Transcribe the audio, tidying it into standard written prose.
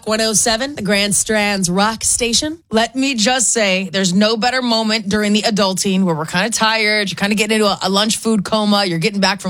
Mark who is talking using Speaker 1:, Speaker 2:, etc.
Speaker 1: 107, the Grand Strand's Rock Station. Let me just say, there's no better moment during the adulting where we're kind of tired, you're kind of getting into a lunch food coma, you're getting back from